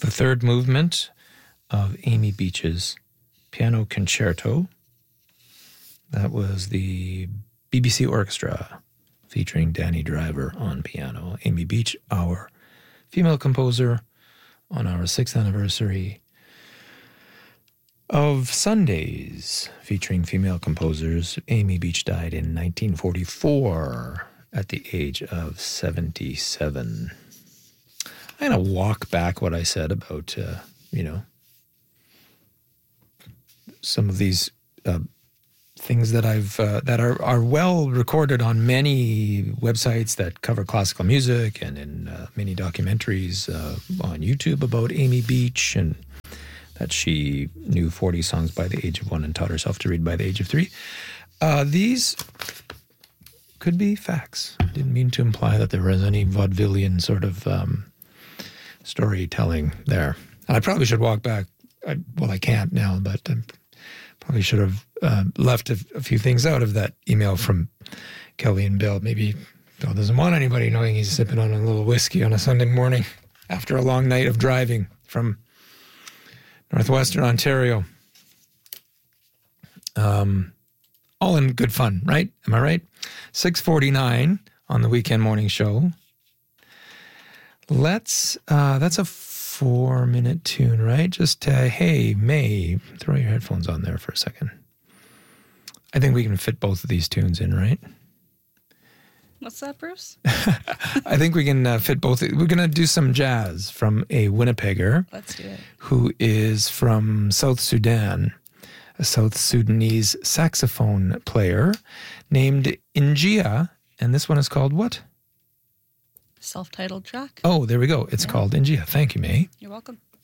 the third movement of Amy Beach's Piano Concerto. That was the BBC Orchestra featuring Danny Driver on piano. Amy Beach, our female composer, on our 6th anniversary of Sundays featuring female composers. Amy Beach died in 1944 at the age of 77. I'm going to walk back what I said about, some of these things that that are well recorded on many websites that cover classical music and in many documentaries on YouTube about Amy Beach, and that she knew 40 songs by the age of 1 and taught herself to read by the age of 3. These could be facts. Didn't mean to imply that there was any vaudevillian sort of storytelling there. I probably should walk back. I can't now, but I probably should have left a few things out of that email from Kelly and Bill. Maybe Bill doesn't want anybody knowing he's sipping on a little whiskey on a Sunday morning after a long night of driving from Northwestern Ontario. All in good fun, right? Am I right? 6:49 on the weekend morning show. That's a 4-minute tune, right? Just, hey, May, throw your headphones on there for a second. I think we can fit both of these tunes in, right? What's that, Bruce? I think we can fit both. We're going to do some jazz from a Winnipegger. Let's do it. Who is from South Sudan, a South Sudanese saxophone player named Injia. And this one is called what? Self-titled track. Oh, there we go. It's called Injia. Thank you, May. You're welcome.